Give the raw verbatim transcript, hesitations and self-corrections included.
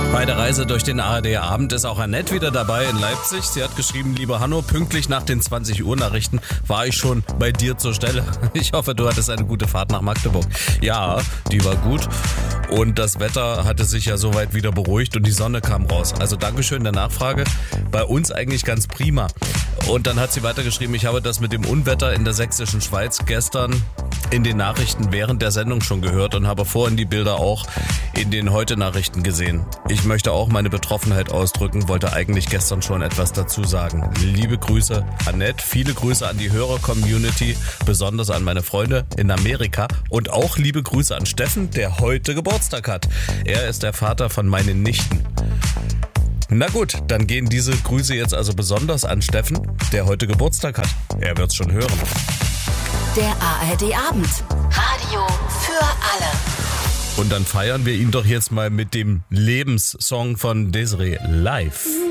Bei der Reise durch den A R D-Abend ist auch Annette wieder dabei in Leipzig. Sie hat geschrieben, lieber Hanno, pünktlich nach den zwanzig Uhr Nachrichten war ich schon bei dir zur Stelle. Ich hoffe, du hattest eine gute Fahrt nach Magdeburg. Ja, die war gut und das Wetter hatte sich ja soweit wieder beruhigt und die Sonne kam raus. Also Dankeschön der Nachfrage. Bei uns eigentlich ganz prima. Und dann hat sie weitergeschrieben, ich habe das mit dem Unwetter in der sächsischen Schweiz gestern in den Nachrichten während der Sendung schon gehört und habe vorhin die Bilder auch in den Heute-Nachrichten gesehen. Ich möchte auch meine Betroffenheit ausdrücken, wollte eigentlich gestern schon etwas dazu sagen. Liebe Grüße, Annette, viele Grüße an die Hörer-Community, besonders an meine Freunde in Amerika und auch liebe Grüße an Steffen, der heute Geburtstag hat. Er ist der Vater von meinen Nichten. Na gut, dann gehen diese Grüße jetzt also besonders an Steffen, der heute Geburtstag hat. Er wird's schon hören. Der A R D-Abend. Radio für alle. Und dann feiern wir ihn doch jetzt mal mit dem Lebenssong von Desiree live.